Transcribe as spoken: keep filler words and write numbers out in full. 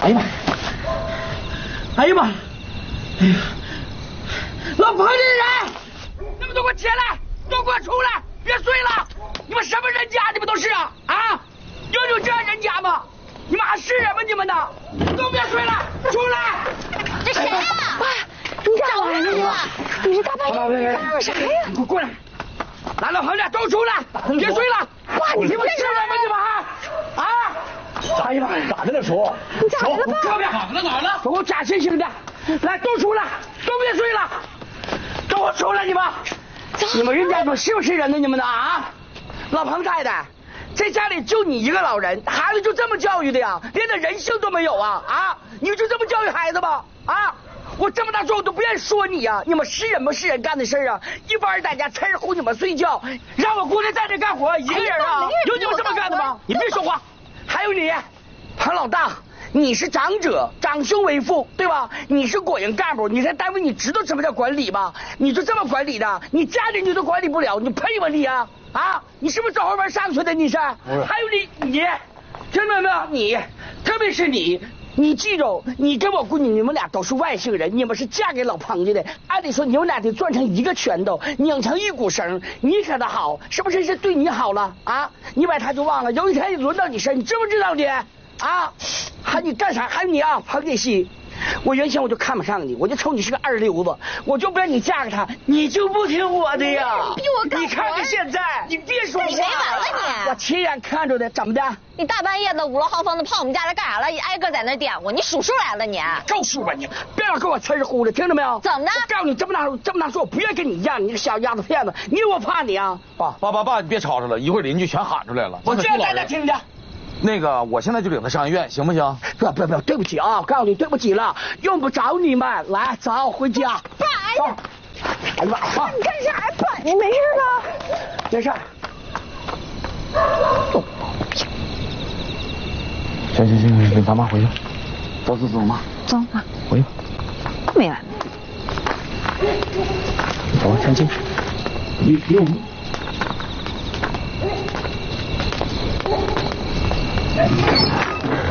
哎呀妈！哎呀妈！哎呀！老彭家的人，你们都给我起来，都给我出来，别睡了！你们什么人家？你们都是啊啊！有有这样人家吗？你们还是人吗？你们呢？都别睡了，出来！ 这谁呀？爸，你找人呢？你这大半夜干啥呀？ 你给我过来！来了，彭家都出来，别睡了！哇，你们是人吗？你们还啊？哎呀妈呀，咋的了，叔？ 你咋的了，爸？ 这边好了，哪了？给我扎醒醒的！来，都出来，都别睡了，都给我出来！你们，你们人家说是不是人呢？你们呢啊？老彭太太，这家里就你一个老人，孩子就这么教育的呀？连点人性都没有啊啊！你就这么教育孩子吗？啊！我这么大岁数都不愿意说你呀、啊！你们是人吗？是人干的事啊！一帮人在家趁着哄你们睡觉，让我姑娘在这干活，一个人啊？有你们这么干的吗？你别说话！还有你，彭老大，你是长者，长兄为父，对吧？你是国营干部，你在单位你知道什么叫管理吗？你就这么管理的？你家里你都管理不了，你配吗你啊？啊！你是不是找后门上去的？你是？还有你，你听到没有？你，特别是你。你记住，你跟我姑娘，你们俩都是外姓人，你们是嫁给老彭家的，按理说你们俩得攥成一个拳头，拧成一股绳。你可他好，是不是是对你好了啊？你把他就忘了，有一天轮到你身，你知不知道你啊？还你干啥？还有你啊，彭锦熙，我原先我就看不上你，我就瞅你是个二流子，我就不让你嫁给他，你就不听我的呀？ 你逼我干活！ 你看看现在，你别说话， 谁完了你？ 我亲眼看着的，怎么的？ 你大半夜的五楼豪风的跑我们家来干啥了？挨个在那点我，你数数来了你？ 够数吧你！别老跟我呲儿呼的，听着没有？ 怎么的？ 我告诉你，这么大这么大岁，我不愿意跟你一样，你这小丫头片子，你以为我怕你啊？ 爸爸爸爸，你别吵吵了，一会儿邻居全喊出来了。 我这样在那听着。 那个，我现在就领他上医院，行不行？ 不不不，对不起啊，我告诉你，对不起了，用不着你们，来，走回家。 爸， 走。哎呀妈！ 你干啥呀？爸，你没事吧？ 没事。走。 行行行行，咱妈回去。走走走嘛。 走吧。 回去。 没完。 走，前进。离离我们。